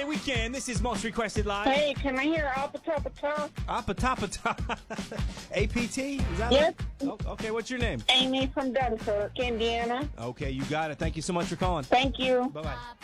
Friday weekend. This is Most Requested Live. Hey, can I hear Apatapata? Apatapata. APT? Is that Yes. it? Oh, okay, what's your name? Amy from Dunkirk, Indiana. Okay, you got it. Thank you so much for calling. Thank you. Bye-bye.